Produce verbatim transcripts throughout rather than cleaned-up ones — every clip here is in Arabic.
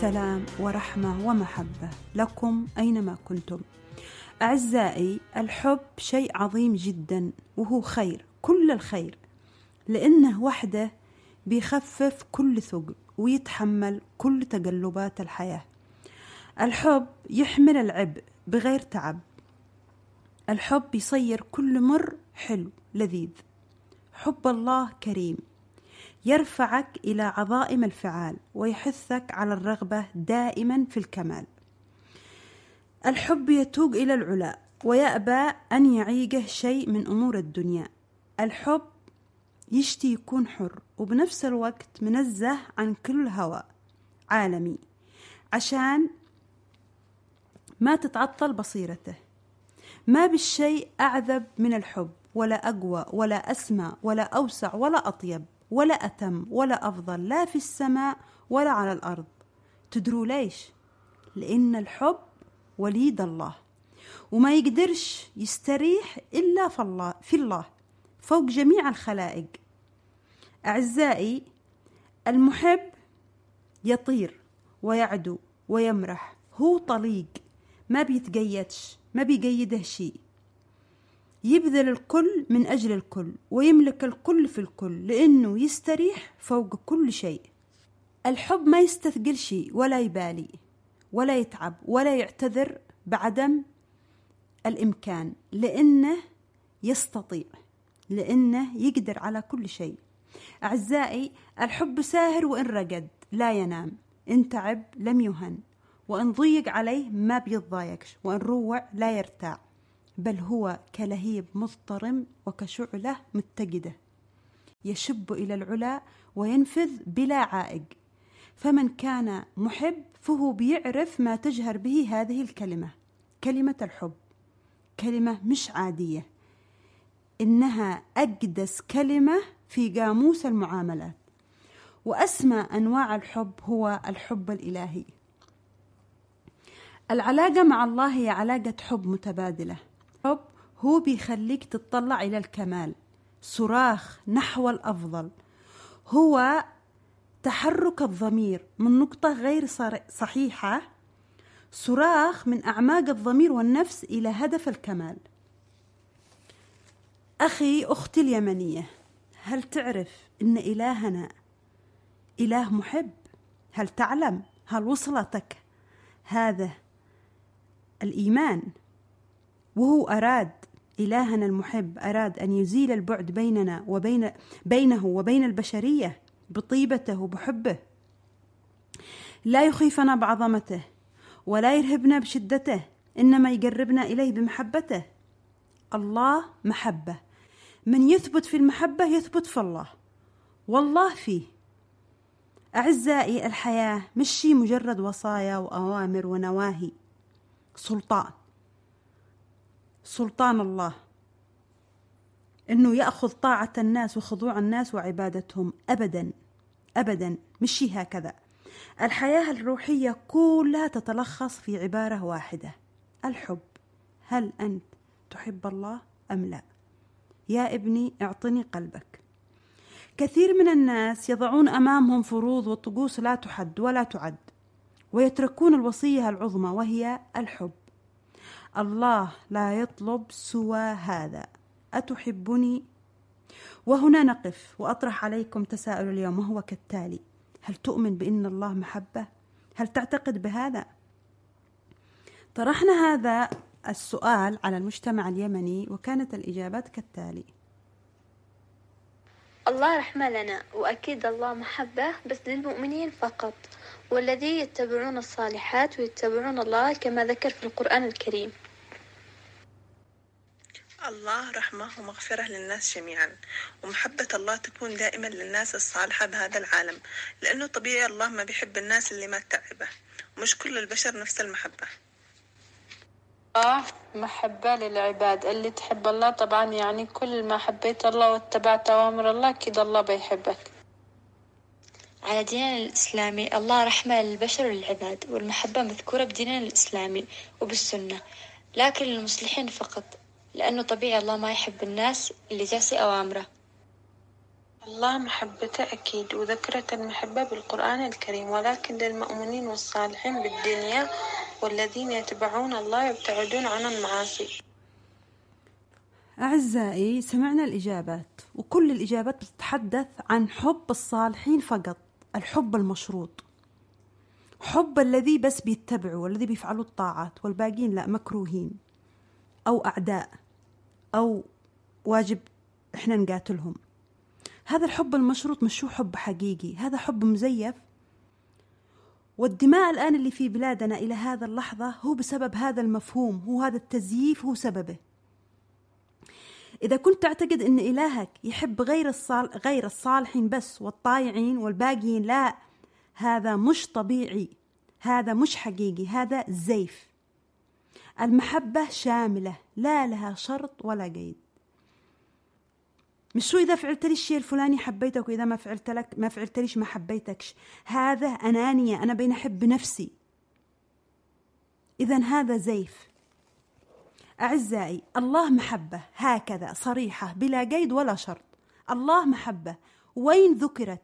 سلام ورحمة ومحبة لكم أينما كنتم. أعزائي، الحب شيء عظيم جدا، وهو خير، كل الخير، لأنه وحده بيخفف كل ثقل ويتحمل كل تقلبات الحياة. الحب يحمل العبء بغير تعب. الحب يصير كل مر حلو لذيذ. حب الله كريم، يرفعك إلى عظائم الفعال ويحثك على الرغبة دائما في الكمال. الحب يتوق إلى العلاء ويأبى أن يعيقه شيء من أمور الدنيا. الحب يشتي يكون حر وبنفس الوقت منزه عن كل هوى عالمي عشان ما تتعطل بصيرته. ما بالشيء أعذب من الحب، ولا أقوى ولا أسمى ولا أوسع ولا أطيب ولا أتم ولا أفضل، لا في السماء ولا على الأرض. تدروا ليش؟ لأن الحب وليد الله، وما يقدرش يستريح إلا في الله, في الله فوق جميع الخلائق. أعزائي، المحب يطير ويعدو ويمرح، هو طليق، ما بيتقيدش، ما بيقيده شيء، يبذل الكل من أجل الكل ويملك الكل في الكل، لأنه يستريح فوق كل شيء. الحب ما يستثقل شيء ولا يبالي ولا يتعب ولا يعتذر بعدم الإمكان، لأنه يستطيع، لأنه يقدر على كل شيء. أعزائي، الحب ساهر وإن رقد لا ينام، إن تعب لم يهن، وإن ضيق عليه ما بيتضايقش، وإن روع لا يرتاع، بل هو كلهيب مضطرم وكشعلة متجدة، يشب إلى العلا وينفذ بلا عائق. فمن كان محب فهو بيعرف ما تجهر به هذه الكلمة، كلمة الحب، كلمة مش عادية، إنها أقدس كلمة في قاموس المعاملات. وأسمى أنواع الحب هو الحب الإلهي. العلاقة مع الله هي علاقة حب متبادلة. حب هو بيخليك تطلع إلى الكمال، صراخ نحو الأفضل، هو تحرك الضمير من نقطة غير صحيحة، صراخ من أعماق الضمير والنفس إلى هدف الكمال. أخي أختي اليمنية، هل تعرف إن إلهنا إله محب؟ هل تعلم؟ هل وصلتك هذا الإيمان؟ وهو أراد، إلهنا المحب أراد أن يزيل البعد بيننا وبين بينه وبين البشرية بطيبته وبحبه، لا يخيفنا بعظمته ولا يرهبنا بشدته، إنما يقربنا إليه بمحبته. الله محبة، من يثبت في المحبة يثبت في الله، والله فيه. أعزائي، الحياة مش شي مجرد وصايا وأوامر ونواهي، سلطان، سلطان الله، إنه يأخذ طاعة الناس وخضوع الناس وعبادتهم. أبدا أبدا مش شي هكذا. الحياة الروحية كلها تتلخص في عبارة واحدة: الحب. هل أنت تحب الله أم لا؟ يا ابني اعطني قلبك. كثير من الناس يضعون أمامهم فروض وطقوس لا تحد ولا تعد، ويتركون الوصية العظمى وهي الحب. الله لا يطلب سوى هذا: أتحبني؟ وهنا نقف وأطرح عليكم تساؤل اليوم، وهو كالتالي: هل تؤمن بأن الله محبة؟ هل تعتقد بهذا؟ طرحنا هذا السؤال على المجتمع اليمني، وكانت الإجابات كالتالي: الله رحمة لنا، وأكيد الله محبة بس للمؤمنين فقط، والذي يتبعون الصالحات ويتبعون الله كما ذكر في القرآن الكريم. الله رحمة ومغفرة للناس جميعا، ومحبة الله تكون دائما للناس الصالحة بهذا العالم، لأنه طبيعي الله ما بيحب الناس اللي ما تتعبه، ومش كل البشر نفس المحبة. الله محبة للعباد، اللي تحب الله طبعا يعني كل ما حبيت الله واتبعت أوامر الله كده الله بيحبك. على ديننا الإسلامي الله رحمة للبشر والعباد، والمحبة مذكورة بديننا الإسلامي وبالسنة، لكن للمصلحين فقط، لأنه طبيعي الله ما يحب الناس اللي جاسي أوامره. الله محبته أكيد، وذكرت المحبة بالقرآن الكريم، ولكن للمؤمنين والصالحين بالدنيا والذين يتبعون الله يبتعدون عن المعاصي. أعزائي، سمعنا الإجابات، وكل الإجابات بتتحدث عن حب الصالحين فقط، الحب المشروط، حب الذي بس بيتبعوا والذي بيفعلوا الطاعات، والباقين لا، مكروهين أو أعداء أو واجب إحنا نقاتلهم. هذا الحب المشروط مش هو حب حقيقي، هذا حب مزيف. والدماء الآن اللي في بلادنا إلى هذا اللحظة هو بسبب هذا المفهوم، هو هذا التزييف هو سببه. إذا كنت تعتقد أن إلهك يحب غير الصال غير الصالحين بس والطايعين والباقيين لا، هذا مش طبيعي، هذا مش حقيقي، هذا زيف. المحبة شاملة، لا لها شرط ولا قيد. مش شو إذا فعلت لي الشيء الفلاني حبيتك، وإذا ما فعلت لك ما فعلت ليش ما حبيتكش. هذا أنانية، أنا بين أحب نفسي. إذن هذا زيف. أعزائي، الله محبة هكذا صريحة بلا قيد ولا شرط. الله محبة، وين ذكرت؟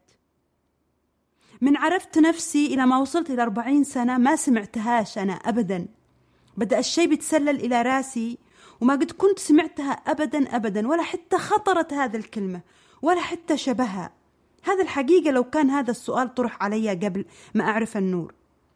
من عرفت نفسي إلى ما وصلت إلى أربعين سنة ما سمعتهاش أنا أبدا. بدأ الشيء بيتسلل إلى راسي وما قد كنت سمعتها أبدا أبدا، ولا حتى خطرت هذه الكلمة ولا حتى شبهها. هذا الحقيقة لو كان هذا السؤال طرح علي قبل ما أعرف النور.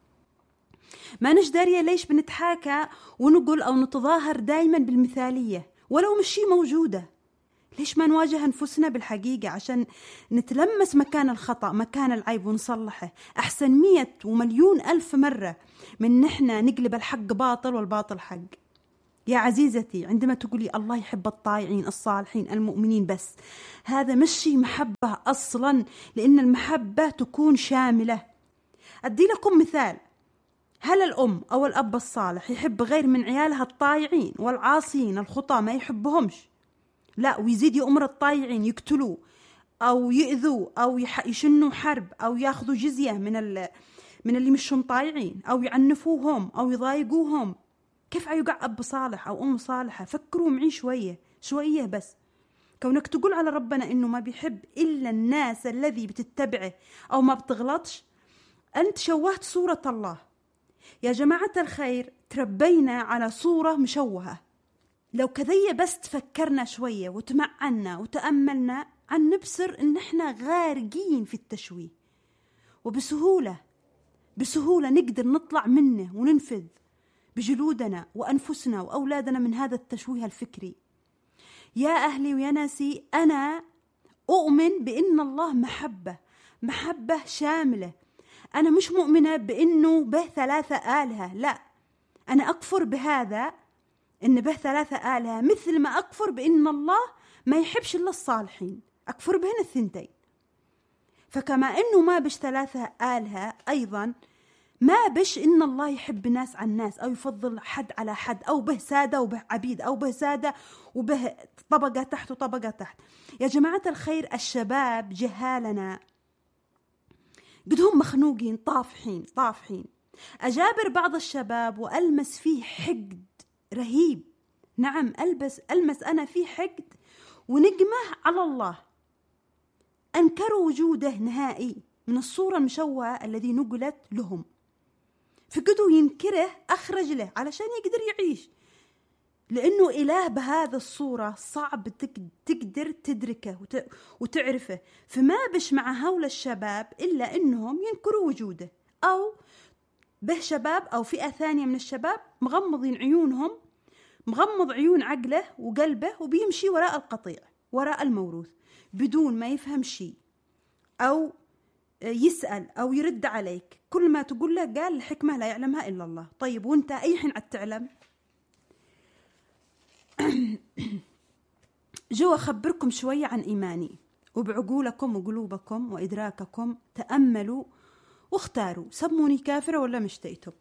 ما نش دارية ليش بنتحاكى ونقول أو نتظاهر دايما بالمثالية ولو مش شيء موجودة. ليش ما نواجه أنفسنا بالحقيقة عشان نتلمس مكان الخطأ مكان العيب ونصلحه؟ أحسن مية ومليون ألف مرة من نحن نقلب الحق باطل والباطل حق. يا عزيزتي، عندما تقولي الله يحب الطائعين الصالحين المؤمنين بس، هذا مش شيء محبة أصلا، لأن المحبة تكون شاملة. أدي لكم مثال. هل الأم أو الأب الصالح يحب غير من عيالها الطائعين والعاصين الخطاة ما يحبهمش؟ لا، ويزيد يأمر الطائعين يقتلوا أو يؤذوا أو يشنوا حرب أو ياخذوا جزية من من اللي مشهم طائعين أو يعنفوهم أو يضايقوهم. كيف يقع أب صالح أو أم صالحة؟ فكروا معي شوية شوية بس. كونك تقول على ربنا إنه ما بيحب إلا الناس الذي بتتبعه أو ما بتغلطش، أنت شوهت صورة الله. يا جماعة الخير، تربينا على صورة مشوهة. لو كذية بس تفكرنا شوية وتمعنا وتأملنا عن نبصر إن إحنا غارقين في التشويه، وبسهولة بسهولة نقدر نطلع منه وننفذ بجلودنا وأنفسنا وأولادنا من هذا التشويه الفكري. يا أهلي ويا ناسي، أنا أؤمن بأن الله محبة، محبة شاملة. أنا مش مؤمنة بأنه به ثلاثة آلهة، لا، أنا أكفر بهذا إن به ثلاثة آلهة، مثل ما أكفر بأن الله ما يحبش إلا الصالحين، أكفر بهن الثنتين. فكما أنه ما بش ثلاثة آلهة، أيضا ما بش إن الله يحب ناس عن ناس أو يفضل حد على حد، أو به سادة وبه عبيد، أو به سادة وبه طبقة تحت وطبقة تحت. يا جماعة الخير، الشباب جهالنا قدهم مخنوقين طافحين طافحين. أجابر بعض الشباب وألمس فيه حقد رهيب. نعم، ألبس ألمس أنا فيه حقد ونقمة على الله. أنكروا وجوده نهائي من الصورة المشوهة الذي نقلت لهم، فقدوا ينكره أخرج له علشان يقدر يعيش، لأنه إله بهذا الصورة صعب تقدر تدركه وتعرفه. فما بش مع هؤلاء الشباب إلا أنهم ينكروا وجوده، أو به شباب أو فئة ثانية من الشباب مغمضين عيونهم، مغمض عيون عقله وقلبه، وبيمشي وراء القطيع وراء الموروث بدون ما يفهم شيء أو يسأل أو يرد عليك. كل ما تقول له قال الحكمة لا يعلمها إلا الله. طيب وانت أي حين عد تعلم؟ جو أخبركم شوية عن إيماني، وبعقولكم وقلوبكم وإدراككم تأملوا واختاروا، سموني كافرة ولا مشتيتم.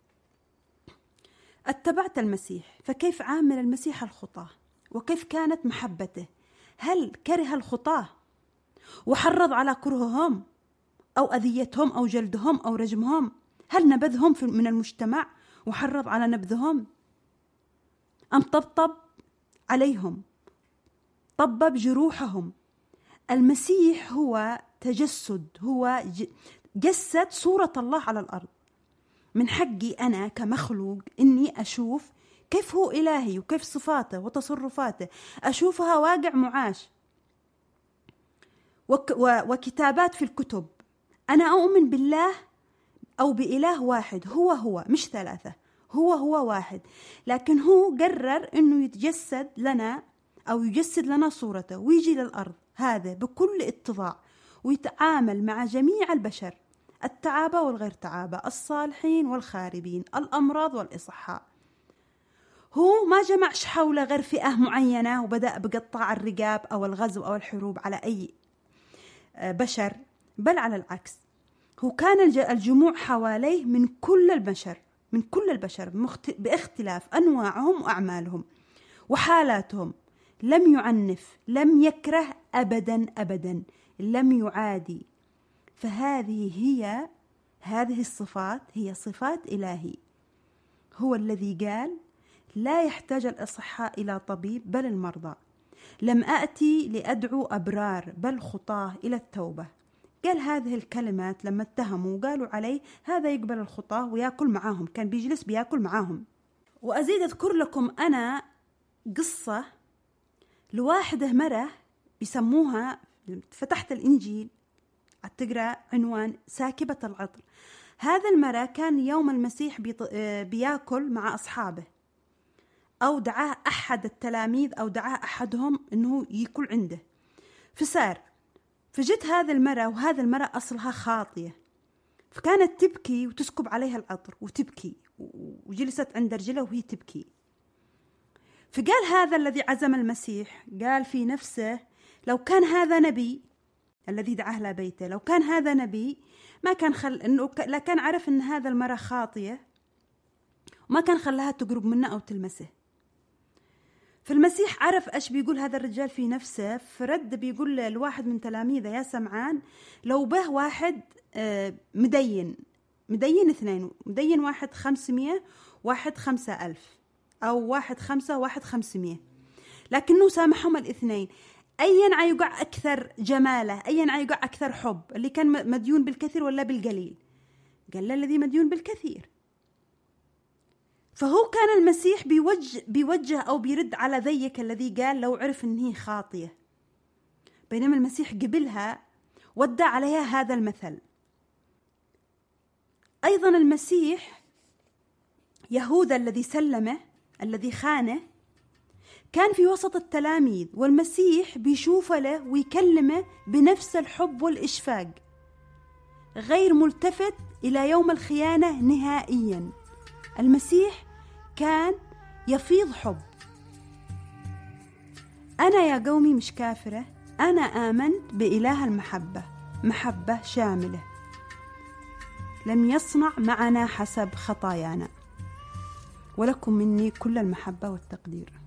اتبعت المسيح، فكيف عامل المسيح الخطاة؟ وكيف كانت محبته؟ هل كره الخطاة وحرض على كرههم أو أذيتهم أو جلدهم أو رجمهم؟ هل نبذهم من المجتمع وحرض على نبذهم؟ أم طبطب عليهم، طبب جروحهم، المسيح هو تجسد، هو جسد صورة الله على الأرض. من حقي أنا كمخلوق إني أشوف كيف هو إلهي وكيف صفاته وتصرفاته، أشوفها واقع معاش وك وكتابات في الكتب. أنا أؤمن بالله أو بإله واحد، هو هو مش ثلاثة، هو هو واحد، لكن هو قرر إنه يتجسد لنا أو يجسد لنا صورته ويجي للأرض هذا بكل اتضاع، ويتعامل مع جميع البشر، التعابة والغير تعابة، الصالحين والخاربين، الأمراض والإصحاء. هو ما جمعش حوله غير فئة معينة وبدأ بقطع الرقاب أو الغزو أو الحروب على أي بشر، بل على العكس، هو كان الجموع حواليه من كل البشر، من كل البشر باختلاف أنواعهم وأعمالهم وحالاتهم. لم يعنف، لم يكره أبدا أبدا، لم يعادي. فهذه هي هذه الصفات هي صفات إلهي. هو الذي قال لا يحتاج الأصحاء إلى طبيب بل المرضى، لم أأتي لأدعو أبرار بل خطاه إلى التوبة. قال هذه الكلمات لما اتهموا وقالوا عليه هذا يقبل الخطاه ويأكل معاهم، كان بيجلس بيأكل معاهم. وأزيد أذكر لكم أنا قصة لواحدة مرة بيسموها، فتحت الإنجيل تقرأ عنوان ساكبة العطر. هذا المرة كان يوم المسيح بيأكل مع أصحابه، أو دعاه أحد التلاميذ أو دعاه أحدهم أنه يأكل عنده، فسار فجت هذا المرة، وهذا المرة أصلها خاطية، فكانت تبكي وتسكب عليها العطر وتبكي، وجلست عند رجلها وهي تبكي. فقال هذا الذي عزم المسيح، قال في نفسه لو كان هذا نبي الذي دعاه لبيته، لو كان هذا نبي ما كان خل إنه لا كان عرف إن هذا المرة خاطية وما كان خلاها تقرب منه أو تلمسه. فالمسيح عرف إيش بيقول هذا الرجال في نفسه، فرد بيقول لواحد من تلاميذه يا سمعان لو به واحد مدين مدين اثنين، مدين واحد خمسمية واحد خمسة ألف، أو واحد خمسة واحد خمسمية، لكنه سامحهم الاثنين، أين عيقع أكثر جماله، أين عيقع أكثر حب، اللي كان مديون بالكثير ولا بالقليل؟ قال الذي مديون بالكثير. فهو كان المسيح بيوجه, بيوجه أو بيرد على ذيك الذي قال لو عرف أن هي خاطية، بينما المسيح قبلها ودى عليها هذا المثل. أيضا المسيح يهوذا الذي سلمه الذي خانه كان في وسط التلاميذ، والمسيح بيشوف له ويكلمه بنفس الحب والإشفاق، غير ملتفت إلى يوم الخيانة نهائيا. المسيح كان يفيض حب. أنا يا قومي مش كافرة، أنا آمنت بإله المحبة، محبة شاملة، لم يصنع معنا حسب خطايانا، ولكم مني كل المحبة والتقدير.